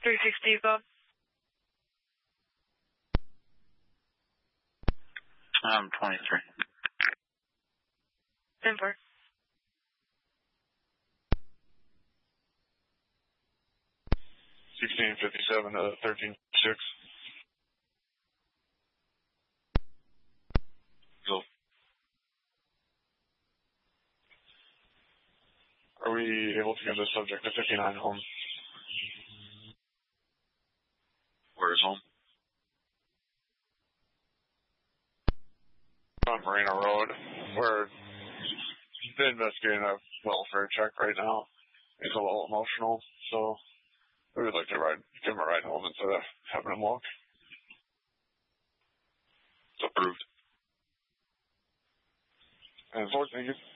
360, Bob. I'm 23. 10-4. $16.57 to $13.6. So, are we able to get the subject to 59 home? Where is home? On Marina Road. We're investigating a welfare check right now. He's a little emotional, so we would like to give him a ride home instead of having him walk. It's approved. And 4, thank you.